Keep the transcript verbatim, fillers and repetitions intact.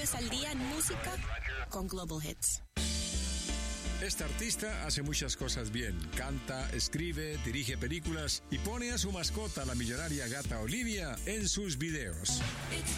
Estás al día en música con Global Hits. Esta artista hace muchas cosas bien. Canta, escribe, dirige películas y pone a su mascota, la millonaria gata Olivia, en sus videos. It's